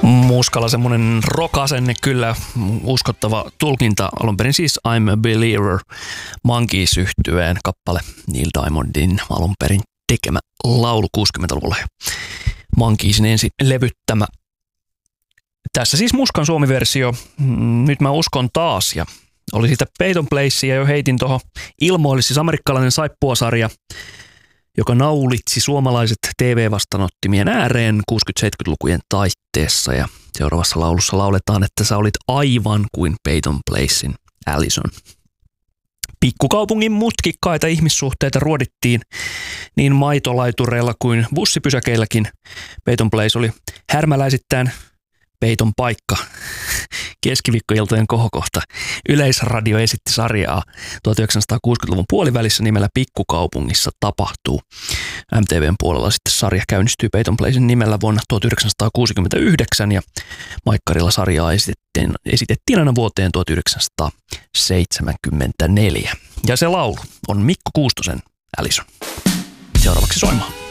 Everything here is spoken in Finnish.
Muskalla semmoinen rock-asenne, kyllä uskottava tulkinta. Alun perin siis I'm a Believer, Monkees-yhtyeen kappale, Neil Diamondin alun perin tekemä laulu 60-luvulla ja Monkeesin ensin levyttämä. Tässä siis Muskan suomi-versio, Nyt mä uskon taas, ja oli siitä Peyton Placea jo heitin tuohon. Ilmoille siis amerikkalainen saippuasarja, joka naulitsi suomalaiset TV-vastaanottimien ääreen 60-70-lukujen taitteessa, ja seuraavassa laulussa lauletaan, että sä olit aivan kuin Peyton Placein Allison. Pikkukaupungin mutkikkaita ihmissuhteita ruodittiin niin maitolaitureilla kuin bussipysäkeilläkin. Peyton Place oli härmäläisittäin Peyton paikka. Keskiviikkoiltojen kohokohta. Yleisradio esitti sarjaa 1960-luvun puolivälissä nimellä Pikkukaupungissa tapahtuu. MTVn puolella sitten sarja käynnistyy Peyton Placen nimellä vuonna 1969 ja Maikkarilla sarjaa esitettiin aina vuoteen 1974. Ja se laulu on Mikko Kuustosen Allison. Seuraavaksi soimaan.